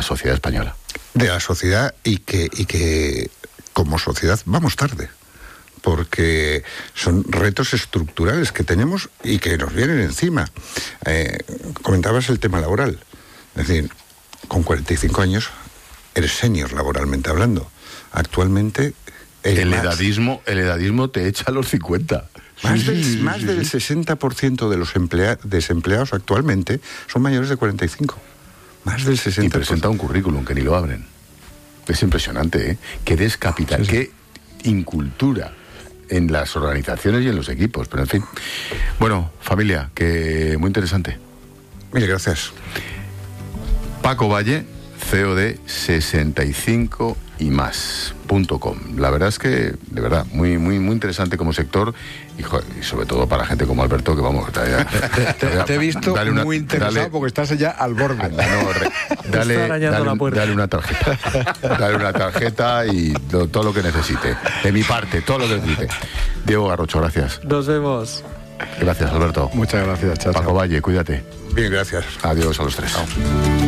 sociedad española. De la sociedad y que como sociedad vamos tarde, porque son retos estructurales que tenemos y que nos vienen encima. Comentabas el tema laboral, es decir, con 45 años eres senior laboralmente hablando. Actualmente el edadismo te echa a los 50. Más del 60% de los desempleados actualmente son mayores de 45. Más del 60%. Y presenta un currículum que ni lo abren. Es impresionante, ¿eh? Qué descapital, qué incultura en las organizaciones y en los equipos. Pero en fin. Bueno, familia, que muy interesante. Mil gracias. Paco Valle, CEO de 65ymas.com. La verdad es que, de verdad, muy, muy, muy interesante como sector y sobre todo para gente como Alberto, que vamos... Te he visto muy interesado porque estás ya al borde. Dale una tarjeta. Dale una tarjeta y todo lo que necesite. De mi parte, todo lo que necesite. Diego Garrocho, gracias. Nos vemos. Gracias, Alberto. Muchas gracias, chao. Paco Valle, cuídate. Bien, gracias. Adiós a los tres. Chao.